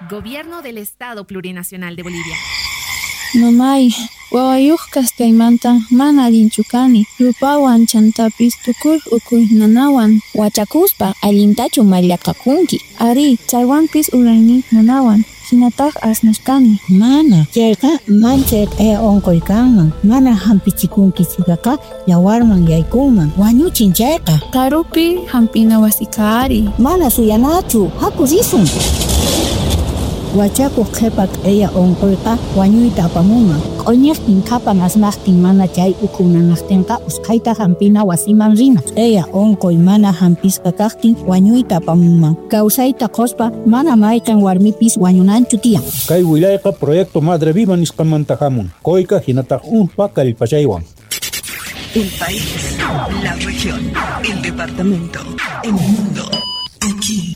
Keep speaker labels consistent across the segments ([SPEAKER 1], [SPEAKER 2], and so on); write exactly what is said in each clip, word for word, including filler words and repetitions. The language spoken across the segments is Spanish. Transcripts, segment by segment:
[SPEAKER 1] Gobierno del Estado Plurinacional de Bolivia.
[SPEAKER 2] Mamay, wawayuqkas kaymanta mana allinchu kani. Rupawan chantapis tukuy ukuy nanawan.
[SPEAKER 3] Wachakuspa allintachu mallaqakunki.
[SPEAKER 2] Ari, chaywanpis urayni nanawan. Hinataq asnashkani.
[SPEAKER 4] Mana, chayqa manchayq e onkoy kanman. Mana hampichikunki sigaqa yawarman yaykunman. Wañuchin chayqa.
[SPEAKER 2] Karupi hampina wasika ari.
[SPEAKER 4] Mana suyanachu, haku risun. Wachaku qhipak ella onkoyqa wañuyta apamunman. Q'uñiqtin qhapan asnaqtin mana chay ukunanaqtinqa usqhayta hampina wasiman rina. Ella onkoy mana hampisqa kaqtin wañuyta apamunman. Kawsayta quspa mana mayqin warmipis wañunanchu tiyan.
[SPEAKER 5] Kay wilayqa proyecto Madre Viva nisqamanta hamun. Qoyqa hinataq unpa kallpachaywan.
[SPEAKER 6] El país, la región, el departamento, el mundo, aquí.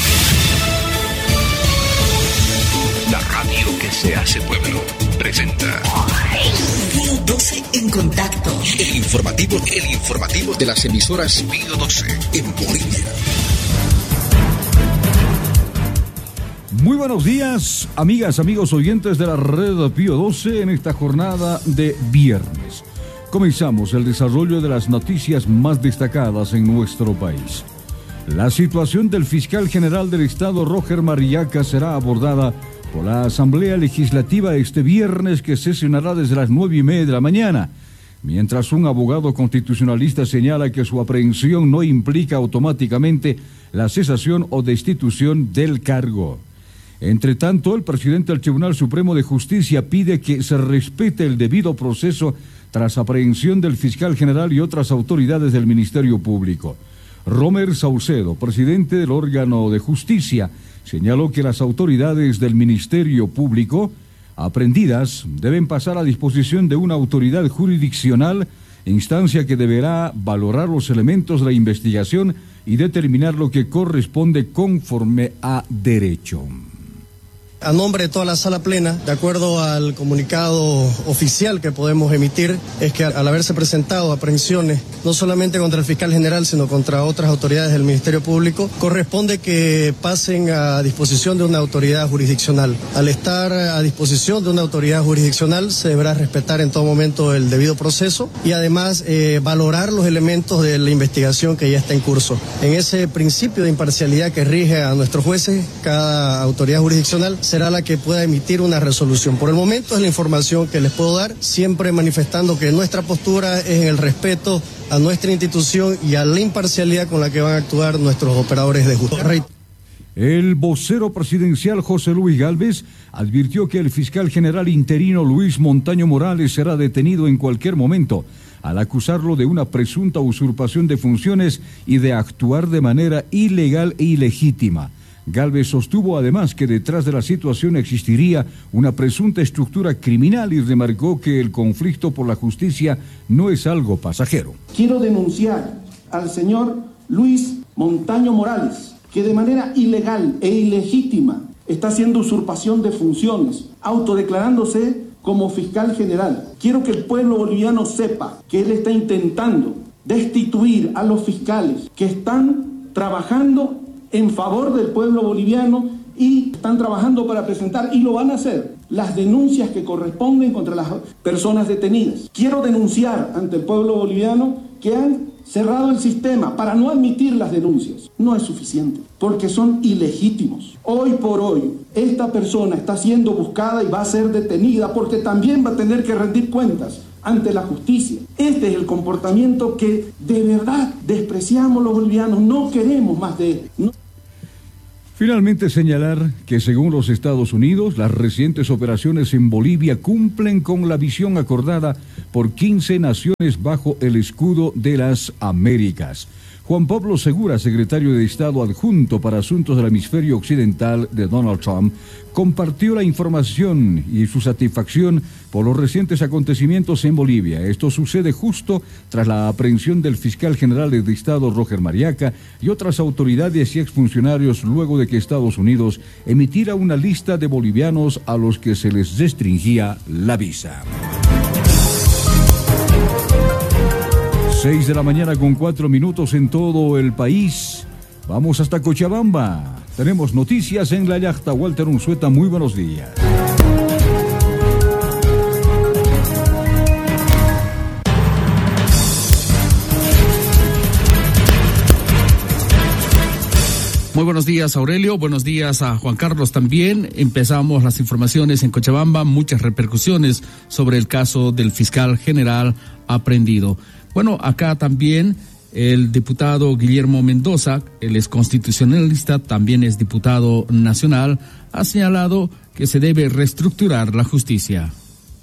[SPEAKER 7] La radio que se hace pueblo presenta
[SPEAKER 6] Pío doce en contacto.
[SPEAKER 7] El informativo, el informativo de las emisoras Pío doce en Bolivia.
[SPEAKER 8] Muy buenos días, amigas, amigos oyentes de la red Pío doce en esta jornada de viernes. Comenzamos el desarrollo de las noticias más destacadas en nuestro país. La situación del fiscal general del Estado, Roger Marillaca, será abordada por la Asamblea Legislativa este viernes, que sesionará desde las nueve y media de la mañana, mientras un abogado constitucionalista señala que su aprehensión no implica automáticamente la cesación o destitución del cargo. Entre tanto, el presidente del Tribunal Supremo de Justicia pide que se respete el debido proceso tras aprehensión del fiscal general y otras autoridades del Ministerio Público. Romer Saucedo, presidente del órgano de justicia, señaló que las autoridades del Ministerio Público aprehendidas deben pasar a disposición de una autoridad jurisdiccional, instancia que deberá valorar los elementos de la investigación y determinar lo que corresponde conforme a derecho.
[SPEAKER 9] A nombre de toda la sala plena, de acuerdo al comunicado oficial que podemos emitir, es que al haberse presentado aprehensiones, no solamente contra el fiscal general, sino contra otras autoridades del Ministerio Público, corresponde que pasen a disposición de una autoridad jurisdiccional. Al estar a disposición de una autoridad jurisdiccional, se deberá respetar en todo momento el debido proceso y además eh, valorar los elementos de la investigación que ya está en curso. En ese principio de imparcialidad que rige a nuestros jueces, cada autoridad jurisdiccional será la que pueda emitir una resolución. Por el momento es la información que les puedo dar, siempre manifestando que nuestra postura es en el respeto a nuestra institución y a la imparcialidad con la que van a actuar nuestros operadores de justicia.
[SPEAKER 8] El vocero presidencial José Luis Gálvez advirtió que el fiscal general interino Luis Montaño Morales será detenido en cualquier momento al acusarlo de una presunta usurpación de funciones y de actuar de manera ilegal e ilegítima. Gálvez sostuvo además que detrás de la situación existiría una presunta estructura criminal y remarcó que el conflicto por la justicia no es algo pasajero.
[SPEAKER 10] Quiero denunciar al señor Luis Montaño Morales, que de manera ilegal e ilegítima está haciendo usurpación de funciones, autodeclarándose como fiscal general. Quiero que el pueblo boliviano sepa que él está intentando destituir a los fiscales que están trabajando en favor del pueblo boliviano y están trabajando para presentar, y lo van a hacer, las denuncias que corresponden contra las personas detenidas. Quiero denunciar ante el pueblo boliviano que han cerrado el sistema para no admitir las denuncias. No es suficiente, porque son ilegítimos. Hoy por hoy, esta persona está siendo buscada y va a ser detenida porque también va a tener que rendir cuentas ante la justicia. Este es el comportamiento que de verdad despreciamos los bolivianos, no queremos más de él. No.
[SPEAKER 8] Finalmente señalar que según los Estados Unidos, las recientes operaciones en Bolivia cumplen con la visión acordada por quince naciones bajo el escudo de las Américas. Juan Pablo Segura, secretario de Estado adjunto para asuntos del hemisferio occidental de Donald Trump, compartió la información y su satisfacción por los recientes acontecimientos en Bolivia. Esto sucede justo tras la aprehensión del fiscal general de Estado Roger Marillaca y otras autoridades y exfuncionarios luego de que Estados Unidos emitiera una lista de bolivianos a los que se les restringía la visa. Seis de la mañana con cuatro minutos en todo el país. Vamos hasta Cochabamba. Tenemos noticias en la yachta. Walter Unzueta, muy buenos días.
[SPEAKER 11] Muy buenos días, Aurelio. Buenos días a Juan Carlos también. Empezamos las informaciones en Cochabamba. Muchas repercusiones sobre el caso del fiscal general aprehendido. Bueno, acá también el diputado Guillermo Mendoza, él es constitucionalista, también es diputado nacional, ha señalado que se debe reestructurar la justicia.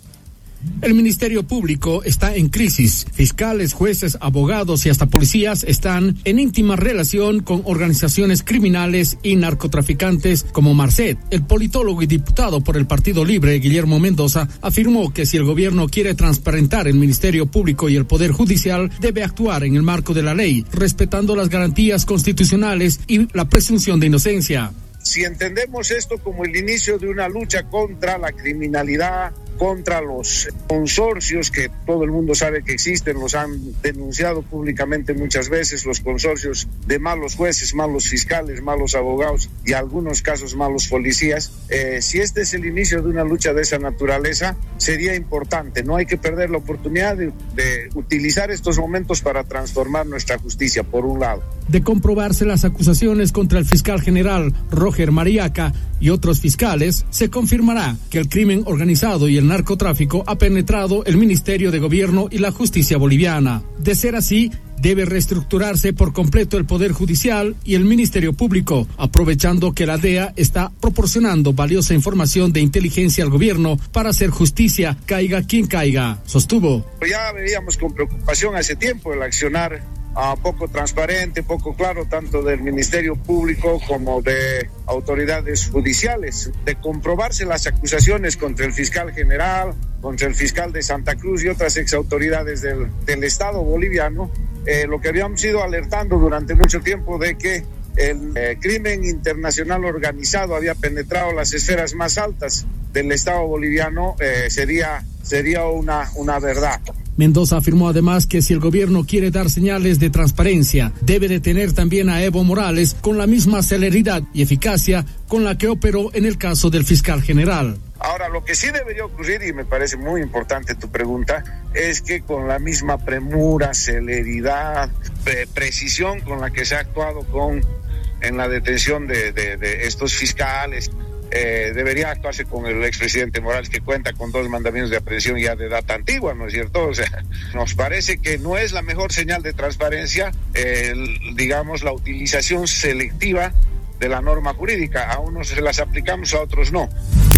[SPEAKER 12] El Ministerio Público está en crisis. Fiscales, jueces, abogados y hasta policías están en íntima relación con organizaciones criminales y narcotraficantes como Marcet. El politólogo y diputado por el Partido Libre, Guillermo Mendoza, afirmó que si el gobierno quiere transparentar el Ministerio Público y el Poder Judicial, debe actuar en el marco de la ley, respetando las garantías constitucionales y la presunción de inocencia.
[SPEAKER 13] Si entendemos esto como el inicio de una lucha contra la criminalidad, contra los consorcios que todo el mundo sabe que existen, los han denunciado públicamente muchas veces, los consorcios de malos jueces, malos fiscales, malos abogados y en algunos casos malos policías. Eh, si este es el inicio de una lucha de esa naturaleza, sería importante. No hay que perder la oportunidad de, de utilizar estos momentos para transformar nuestra justicia, por un lado.
[SPEAKER 12] De comprobarse las acusaciones contra el fiscal general Roger Mariaca y otros fiscales, se confirmará que el crimen organizado y el narcotráfico ha penetrado el Ministerio de Gobierno y la justicia boliviana. De ser así, debe reestructurarse por completo el Poder Judicial y el Ministerio Público, aprovechando que la D E A está proporcionando valiosa información de inteligencia al gobierno para hacer justicia, caiga quien caiga, sostuvo.
[SPEAKER 13] Ya veíamos con preocupación hace tiempo el accionar Uh, poco transparente, poco claro, tanto del Ministerio Público como de autoridades judiciales. De comprobarse las acusaciones contra el fiscal general, contra el fiscal de Santa Cruz y otras exautoridades del, del Estado boliviano, eh, lo que habíamos ido alertando durante mucho tiempo de que el eh, crimen internacional organizado había penetrado las esferas más altas del Estado boliviano, eh, sería, sería una, una verdad.
[SPEAKER 12] Mendoza afirmó además que si el gobierno quiere dar señales de transparencia, debe detener también a Evo Morales con la misma celeridad y eficacia con la que operó en el caso del fiscal general.
[SPEAKER 13] Ahora, lo que sí debería ocurrir, y me parece muy importante tu pregunta, es que con la misma premura, celeridad, pre- precisión con la que se ha actuado con en la detención de, de, de estos fiscales, Eh, debería actuarse con el expresidente Morales, que cuenta con dos mandamientos de aprehensión ya de data antigua, ¿no es cierto? O sea, nos parece que no es la mejor señal de transparencia, eh, digamos, la utilización selectiva de la norma jurídica. A unos se las aplicamos, a otros no.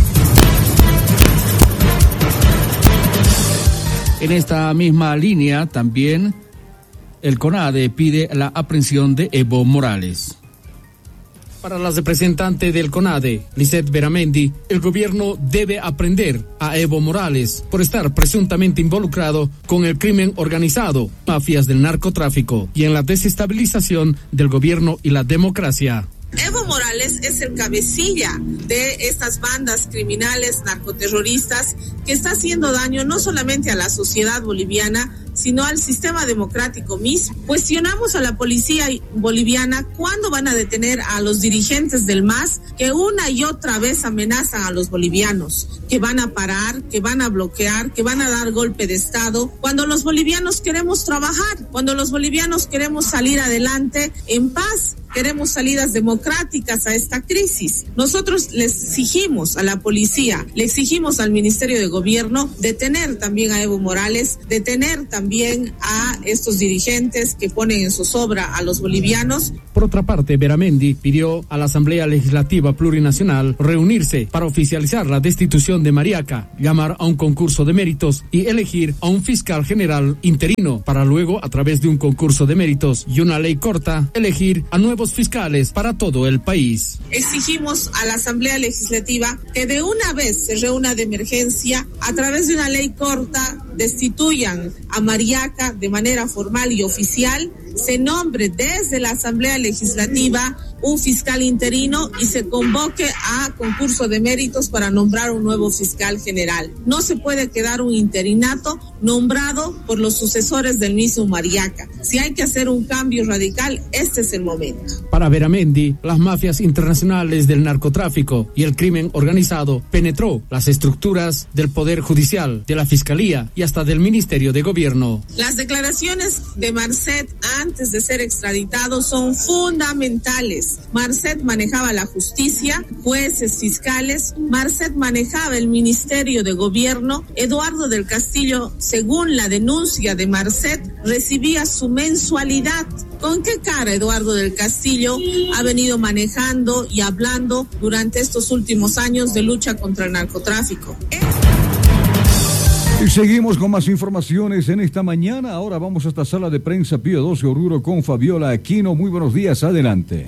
[SPEAKER 11] En esta misma línea, también el CONADE pide la aprehensión de Evo Morales.
[SPEAKER 12] Para la representante del CONADE, Lisette Beramendi, el gobierno debe aprender a Evo Morales por estar presuntamente involucrado con el crimen organizado, mafias del narcotráfico y en la desestabilización del gobierno y la democracia.
[SPEAKER 14] Evo Morales es el cabecilla de estas bandas criminales narcoterroristas que está haciendo daño no solamente a la sociedad boliviana, sino al sistema democrático mismo. Cuestionamos a la policía boliviana cuándo van a detener a los dirigentes del M A S que una y otra vez amenazan a los bolivianos, que van a parar, que van a bloquear, que van a dar golpe de Estado, cuando los bolivianos queremos trabajar, cuando los bolivianos queremos salir adelante en paz. Queremos salidas democráticas a esta crisis. Nosotros le exigimos a la policía, le exigimos al Ministerio de Gobierno detener también a Evo Morales, detener también a estos dirigentes que ponen en zozobra a los bolivianos.
[SPEAKER 12] Por otra parte, Beramendi pidió a la Asamblea Legislativa Plurinacional reunirse para oficializar la destitución de Mariaca, llamar a un concurso de méritos y elegir a un fiscal general interino, para luego, a través de un concurso de méritos y una ley corta, elegir a nuevos fiscales para todo el país.
[SPEAKER 14] Exigimos a la Asamblea Legislativa que de una vez se reúna de emergencia, a través de una ley corta, destituyan a Mariaca de manera formal y oficial, se nombre desde la Asamblea Legislativa un fiscal interino y se convoque a concurso de méritos para nombrar un nuevo fiscal general. No se puede quedar un interinato nombrado por los sucesores del mismo Mariaca. Si hay que hacer un cambio radical, este es el momento.
[SPEAKER 12] Para Beramendi, las mafias internacionales del narcotráfico y el crimen organizado penetró las estructuras del Poder Judicial, de la Fiscalía y hasta del Ministerio de Gobierno.
[SPEAKER 14] Las declaraciones de Marcet antes de ser extraditado son fundamentales. Marcet manejaba la justicia, jueces, fiscales. Marcet manejaba el Ministerio de Gobierno. Eduardo del Castillo, según la denuncia de Marcet, recibía su mensualidad. ¿Con qué cara Eduardo del Castillo ha venido manejando y hablando durante estos últimos años de lucha contra el narcotráfico?
[SPEAKER 8] Y seguimos con más informaciones en esta mañana. Ahora vamos a esta sala de prensa Pío doce Oruro con Fabiola Aquino. Muy buenos días, adelante.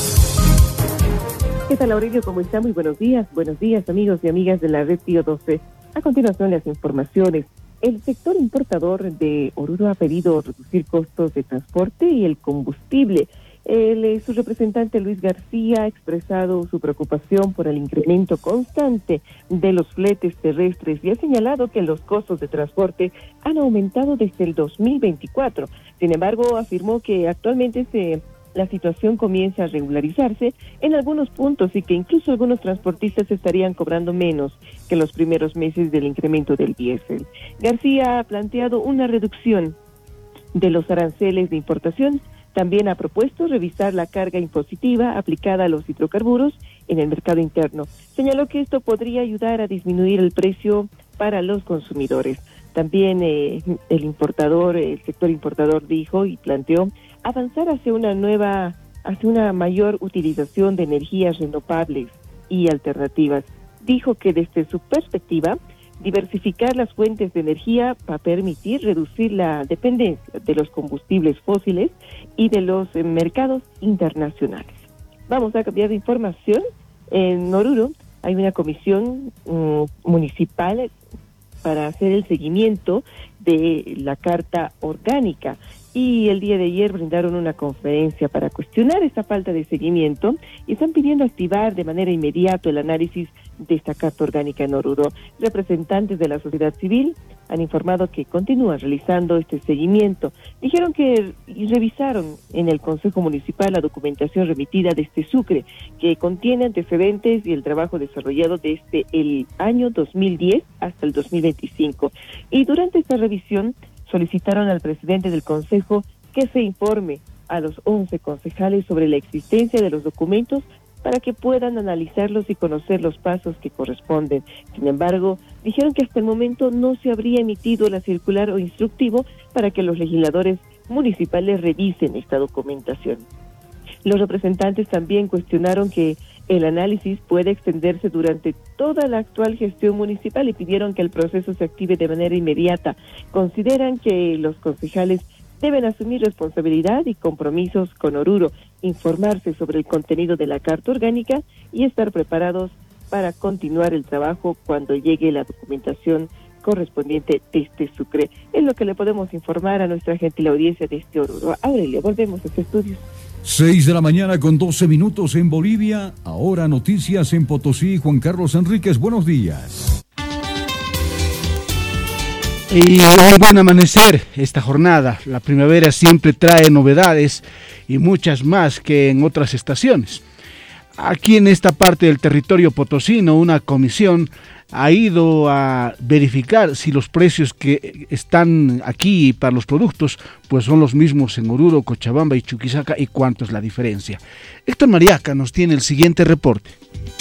[SPEAKER 15] ¿Qué tal, Aurelio? ¿Cómo está? Muy buenos días. Buenos días, amigos y amigas de la red Pío doce. A continuación, las informaciones. El sector importador de Oruro ha pedido reducir costos de transporte y el combustible. El, su representante Luis García ha expresado su preocupación por el incremento constante de los fletes terrestres y ha señalado que los costos de transporte han aumentado desde el dos mil veinticuatro. Sin embargo, afirmó que actualmente se, la situación comienza a regularizarse en algunos puntos y que incluso algunos transportistas estarían cobrando menos que los primeros meses del incremento del diésel. García ha planteado una reducción de los aranceles de importación. También ha propuesto revisar la carga impositiva aplicada a los hidrocarburos en el mercado interno. Señaló que esto podría ayudar a disminuir el precio para los consumidores. También eh, el importador, el sector importador dijo y planteó avanzar hacia una nueva, hacia una mayor utilización de energías renovables y alternativas. Dijo que desde su perspectiva, diversificar las fuentes de energía va a permitir reducir la dependencia de los combustibles fósiles y de los eh, mercados internacionales. Vamos a cambiar de información. En Oruro hay una comisión um, municipal para hacer el seguimiento de la Carta Orgánica y el día de ayer brindaron una conferencia para cuestionar esta falta de seguimiento y están pidiendo activar de manera inmediata el análisis de esta Carta Orgánica en Oruro. Representantes de la sociedad civil han informado que continúan realizando este seguimiento. Dijeron que revisaron en el Consejo Municipal la documentación remitida desde Sucre, que contiene antecedentes y el trabajo desarrollado desde el año dos mil diez hasta el dos mil veinticinco. Y durante esta revisión solicitaron al presidente del Consejo que se informe a los once concejales sobre la existencia de los documentos para que puedan analizarlos y conocer los pasos que corresponden. Sin embargo, dijeron que hasta el momento no se habría emitido la circular o instructivo para que los legisladores municipales revisen esta documentación. Los representantes también cuestionaron que el análisis puede extenderse durante toda la actual gestión municipal y pidieron que el proceso se active de manera inmediata. Consideran que los concejales deben asumir responsabilidad y compromisos con Oruro, informarse sobre el contenido de la Carta Orgánica y estar preparados para continuar el trabajo cuando llegue la documentación correspondiente desde Sucre. Es lo que le podemos informar a nuestra gentil audiencia de este Oruro. Aurelio, volvemos a este estudio.
[SPEAKER 8] Seis de la mañana con doce minutos en Bolivia. Ahora noticias en Potosí. Juan Carlos Enríquez, buenos días.
[SPEAKER 16] Y un buen amanecer esta jornada. La primavera siempre trae novedades y muchas más que en otras estaciones. Aquí en esta parte del territorio potosino, una comisión ha ido a verificar si los precios que están aquí para los productos pues son los mismos en Oruro, Cochabamba y Chuquisaca y cuánto es la diferencia. Héctor Mariaca nos tiene el siguiente reporte.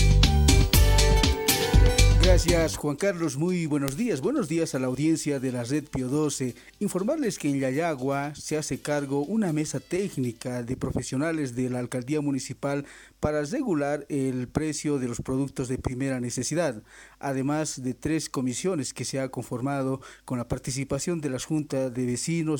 [SPEAKER 17] Gracias, Juan Carlos. Muy buenos días. Buenos días a la audiencia de la red Pío doce. Informarles que en Yayagua se hace cargo una mesa técnica de profesionales de la alcaldía municipal para regular el precio de los productos de primera necesidad, además de tres comisiones que se ha conformado con la participación de las juntas de vecinos,